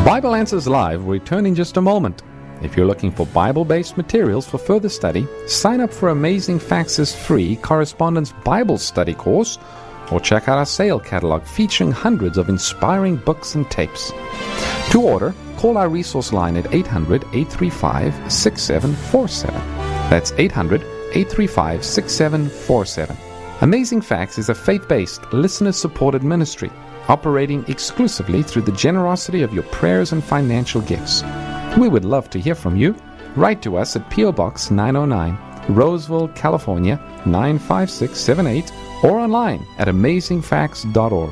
Bible Answers Live will return in just a moment. If you're looking for Bible-based materials for further study, sign up for Amazing Facts' free Correspondence Bible Study course, or check out our sale catalog featuring hundreds of inspiring books and tapes. To order, call our resource line at 800-835-6747. That's 800-835-6747. Amazing Facts is a faith-based, listener-supported ministry operating exclusively through the generosity of your prayers and financial gifts. We would love to hear from you. Write to us at P.O. Box 909, Roseville, California 95678, or online at amazingfacts.org.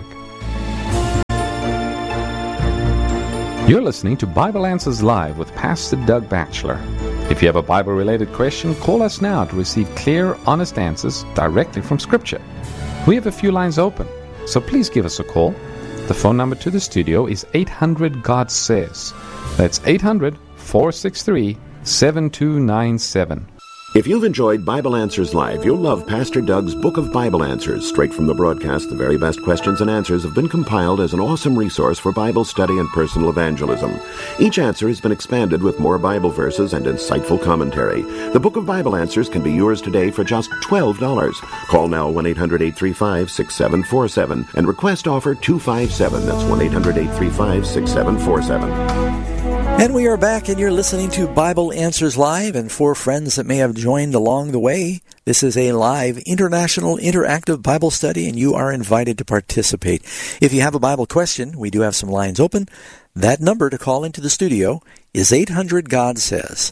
You're listening to Bible Answers Live with Pastor Doug Batchelor. If you have a Bible-related question, call us now to receive clear, honest answers directly from Scripture. We have a few lines open, so please give us a call. The phone number to the studio is 800-GOD-SAYS. That's 800-463-7297. If you've enjoyed Bible Answers Live, you'll love Pastor Doug's Book of Bible Answers. Straight from the broadcast, the very best questions and answers have been compiled as an awesome resource for Bible study and personal evangelism. Each answer has been expanded with more Bible verses and insightful commentary. The Book of Bible Answers can be yours today for just $12. Call now 1-800-835-6747 and request offer 257. That's 1-800-835-6747. And we are back, and you're listening to Bible Answers Live. And for friends that may have joined along the way, this is a live international interactive Bible study, and you are invited to participate. If you have a Bible question, we do have some lines open. That number to call into the studio is 800-GOD-SAYS.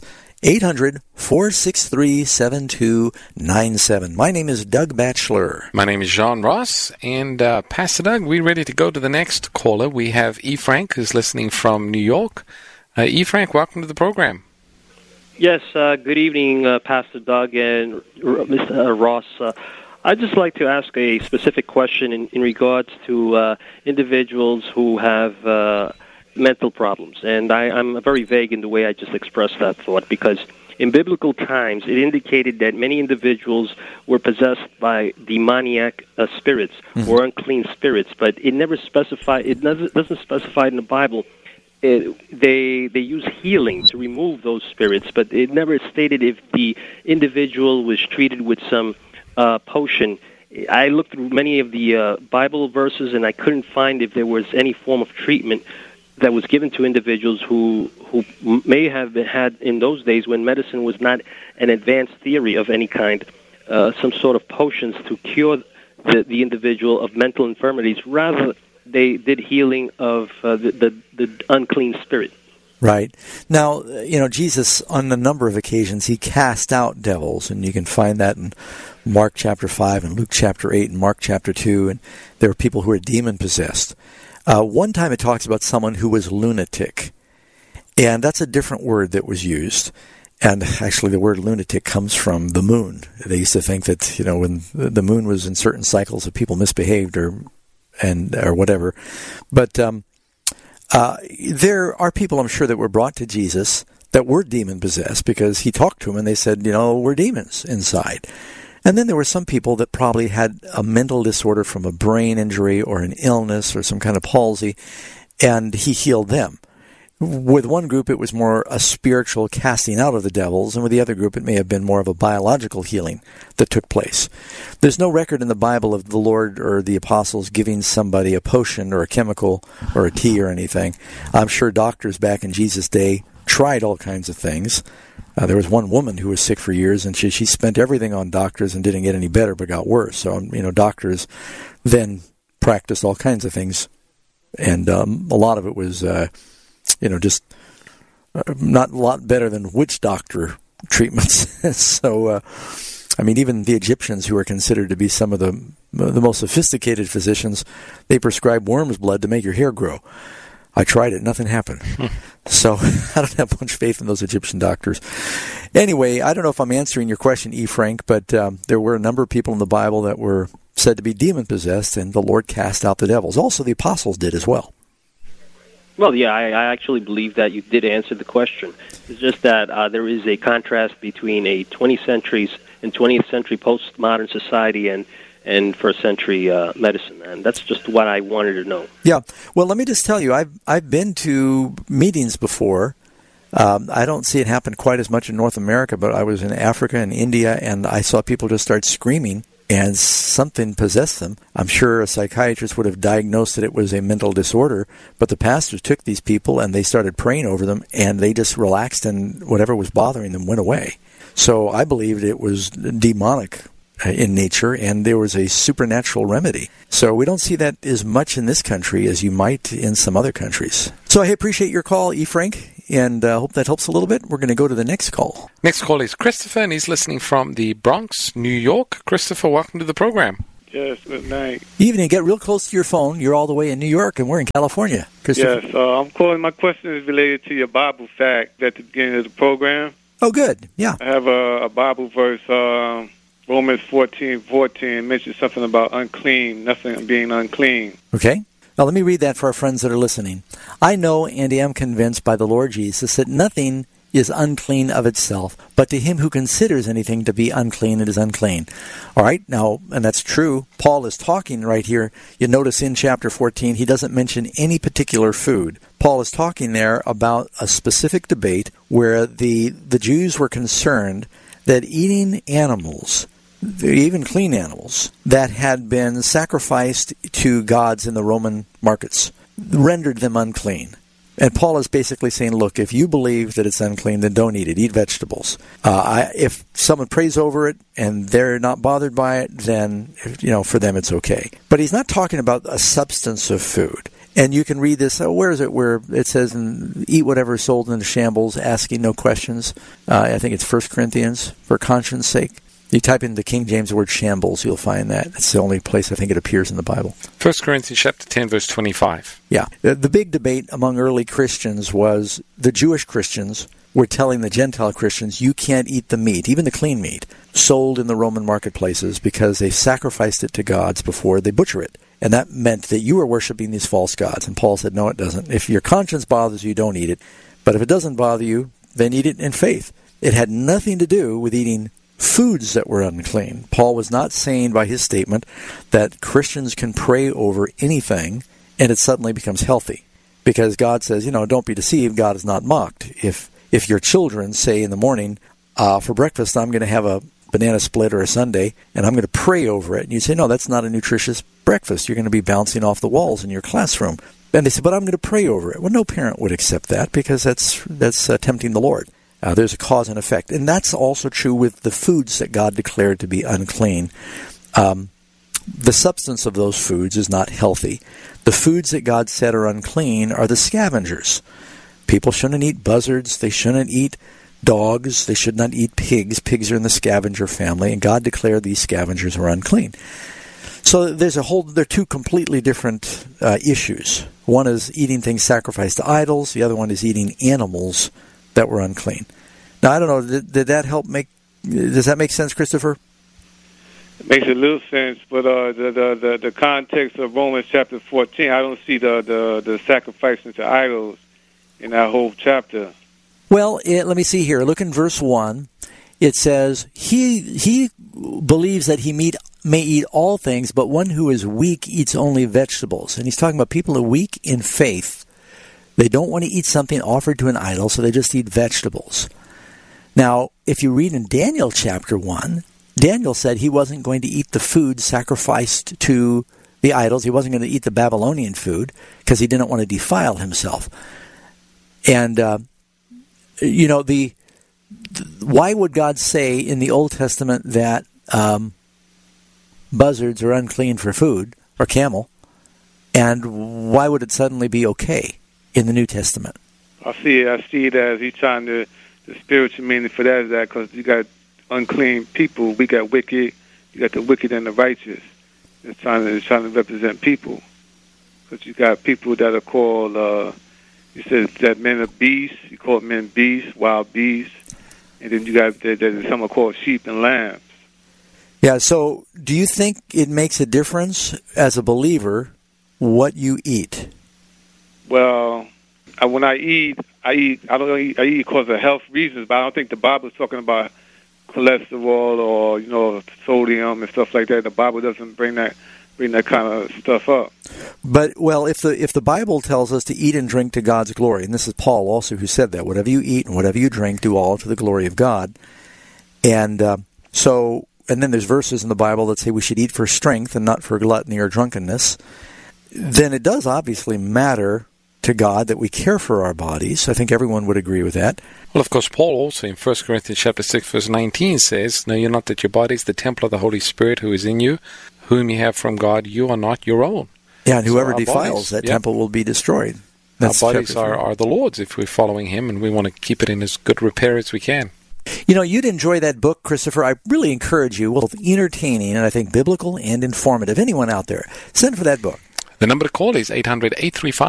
800-463-7297. My name is Doug Batchelor. My name is John Ross. And Pastor Doug, we're ready to go to the next caller. We have E. Frank, who's listening from New York. E. Frank, welcome to the program. Yes, good evening, Pastor Doug and Mr. Ross. I'd just like to ask a specific question in regards to individuals who have mental problems. And I'm very vague in the way I just expressed that thought, because in biblical times it indicated that many individuals were possessed by demoniac spirits or unclean spirits, but it never specified. It doesn't specify in the Bible. They use healing to remove those spirits, but it never stated if the individual was treated with some potion. I looked through many of the Bible verses, and I couldn't find if there was any form of treatment that was given to individuals who may have had in those days when medicine was not an advanced theory of any kind, some sort of potions to cure the individual of mental infirmities. Rather, they did healing of the unclean spirit. Right. Now, Jesus, on a number of occasions, he cast out devils, and you can find that in Mark chapter 5 and Luke chapter 8 and Mark chapter 2, and there were people who were demon-possessed. One time it talks about someone who was lunatic, and that's a different word that was used. And actually the word lunatic comes from the moon. They used to think that, when the moon was in certain cycles, that people misbehaved or whatever. But there are people, I'm sure, that were brought to Jesus that were demon-possessed because he talked to them and they said, we're demons inside. And then there were some people that probably had a mental disorder from a brain injury or an illness or some kind of palsy, and he healed them. With one group, it was more a spiritual casting out of the devils, and with the other group, it may have been more of a biological healing that took place. There's no record in the Bible of the Lord or the apostles giving somebody a potion or a chemical or a tea or anything. I'm sure doctors back in Jesus' day tried all kinds of things. There was one woman who was sick for years, and she spent everything on doctors and didn't get any better but got worse. So, doctors then practiced all kinds of things, and a lot of it was just not a lot better than witch doctor treatments. So, even the Egyptians, who are considered to be some of the most sophisticated physicians, they prescribe worm's blood to make your hair grow. I tried it. Nothing happened. So I don't have much faith in those Egyptian doctors. Anyway, I don't know if I'm answering your question, E. Frank, but there were a number of people in the Bible that were said to be demon-possessed, and the Lord cast out the devils. Also, the apostles did as well. Well, yeah, I actually believe that you did answer the question. It's just that there is a contrast between a 20th century postmodern society and and first century medicine. And that's just what I wanted to know. Yeah. Well, let me just tell you, I've been to meetings before. I don't see it happen quite as much in North America, but I was in Africa and India, and I saw people just start screaming, and something possessed them. I'm sure a psychiatrist would have diagnosed that it was a mental disorder, but the pastors took these people and they started praying over them, and they just relaxed, and whatever was bothering them went away. So I believed it was demonic in nature, and there was a supernatural remedy. So we don't see that as much in this country as you might in some other countries. So I appreciate your call, E. Frank, and hope that helps a little bit. We're going to go to the next call. Next call is Christopher, and he's listening from the Bronx, New York. Christopher, welcome to the program. Yes, good night. Evening. Get real close to your phone. You're all the way in New York, and we're in California. Christopher. Yes, I'm calling. My question is related to your Bible fact at the beginning of the program. Oh, good. Yeah. I have a Bible verse, Romans 14:14, mentions something about unclean, nothing being unclean. Okay. Now, let me read that for our friends that are listening. I know and am convinced by the Lord Jesus that nothing is unclean of itself, but to him who considers anything to be unclean, it is unclean. All right, now, and that's true. Paul is talking right here. You notice in chapter 14, he doesn't mention any particular food. Paul is talking there about a specific debate where the Jews were concerned that eating animals, even clean animals, that had been sacrificed to gods in the Roman markets, rendered them unclean. And Paul is basically saying, look, if you believe that it's unclean, then don't eat it. Eat vegetables. If someone prays over it and they're not bothered by it, then, for them it's okay. But he's not talking about a substance of food. And you can read this, where is it, where it says, eat whatever is sold in the shambles, asking no questions. I think it's 1 Corinthians, for conscience sake. You type in the King James word shambles, you'll find that. It's the only place I think it appears in the Bible. 1 Corinthians chapter 10, verse 25. Yeah. The big debate among early Christians was the Jewish Christians were telling the Gentile Christians, you can't eat the meat, even the clean meat, sold in the Roman marketplaces because they sacrificed it to gods before they butcher it. And that meant that you were worshiping these false gods. And Paul said, no, it doesn't. If your conscience bothers you, don't eat it. But if it doesn't bother you, then eat it in faith. It had nothing to do with eating foods that were unclean. Paul was not saying by his statement that Christians can pray over anything and it suddenly becomes healthy. Because God says, don't be deceived, God is not mocked. If your children say in the morning, for breakfast I'm going to have a banana split or a sundae, and I'm going to pray over it, and you say, no, that's not a nutritious breakfast. You're going to be bouncing off the walls in your classroom. And they say, but I'm going to pray over it. Well, no parent would accept that because that's tempting the Lord. There's a cause and effect. And that's also true with the foods that God declared to be unclean. The substance of those foods is not healthy. The foods that God said are unclean are the scavengers. People shouldn't eat buzzards. They shouldn't eat dogs. They should not eat pigs. Pigs are in the scavenger family, and God declared these scavengers are unclean. So they're two completely different issues. One is eating things sacrificed to idols. The other one is eating animals that were unclean. Now, I don't know, did that help does that make sense, Christopher? It makes a little sense, but the context of Romans chapter 14, I don't see the sacrificing to idols in that whole chapter. Well, let me see here. Look in verse 1. It says, he believes that he may eat all things, but one who is weak eats only vegetables. And he's talking about people who are weak in faith. They don't want to eat something offered to an idol, so they just eat vegetables. Now, if you read in Daniel chapter 1, Daniel said he wasn't going to eat the food sacrificed to the idols. He wasn't going to eat the Babylonian food because he didn't want to defile himself. And, why would God say in the Old Testament that buzzards are unclean for food, or camel, and why would it suddenly be okay in the New Testament? I see it as he's trying to, the spiritual meaning for that is that because you got unclean people, we got wicked, you got the wicked and the righteous. It's trying to represent people. Because you got people that are called, you said that men are beasts, you call men beasts, wild beasts, and then you got some are called sheep and lambs. Yeah, so do you think it makes a difference as a believer what you eat? Well, when I eat because of health reasons, but I don't think the Bible is talking about cholesterol or sodium and stuff like that. The Bible doesn't bring that kind of stuff up. But if the Bible tells us to eat and drink to God's glory, and this is Paul also who said that, whatever you eat and whatever you drink, do all to the glory of God. And and then there's verses in the Bible that say we should eat for strength and not for gluttony or drunkenness. Then it does obviously matter to God that we care for our bodies. I think everyone would agree with that. Well, of course, Paul also in 1 Corinthians chapter 6, verse 19 says, "Know you not that your body is the temple of the Holy Spirit who is in you, whom you have from God, you are not your own." Yeah, and whoever defiles that temple will be destroyed. That's our bodies are the Lord's if we're following Him, and we want to keep it in as good repair as we can. You'd enjoy that book, Christopher. I really encourage you, both entertaining and I think biblical and informative. Anyone out there, send for that book. The number to call is 800-835